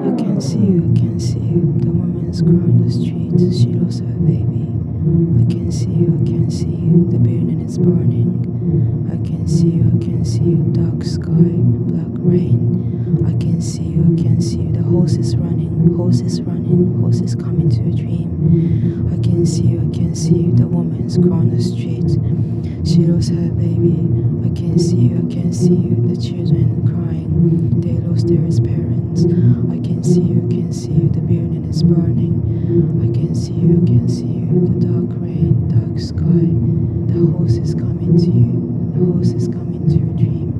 I can see you, I can see you. The woman's crying on the street, she lost her baby. I can see you, I can see you. The building is burning. I can see you, I can see you. Dark sky, black rain. I can see you, I can see you. The horse is running, horse is running, horse is coming to a dream. I can see you, I can see you. The woman's crying on the street, she lost her baby. I can see you, I can see you. The children crying, they lost their parents. I can see